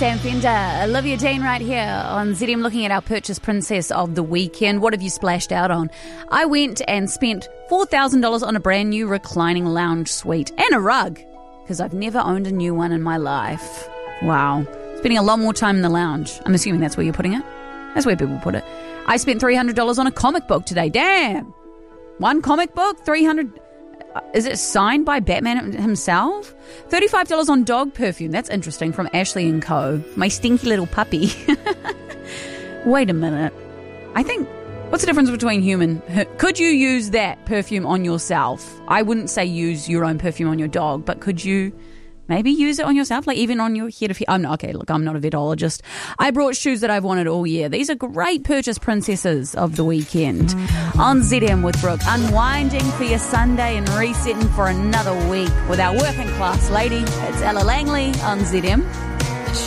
Sam Fender, Olivia Dean right here on ZM looking at our purchase princess of the weekend. What have you splashed out on? I went and spent $4,000 on a brand new reclining lounge suite and a rug because I've never owned a new one in my life. Wow. Spending a lot more time in the lounge. I'm assuming that's where you're putting it. That's where people put it. I spent $300 on a comic book today. Damn. One comic book, $300. Is it signed by Batman himself? $35 on dog perfume. That's interesting, from Ashley & Co. My stinky little puppy. Wait a minute. I think, what's the difference between human? Could you use that perfume on yourself? I wouldn't say use your own perfume on your dog, but could you maybe use it on yourself, like even on your head? I'm not a vetologist. I brought shoes that I've wanted all year. These are great purchase princesses of the weekend. On ZM with Brooke, unwinding for your Sunday and resetting for another week with our working class lady. It's Ella Langley on ZM.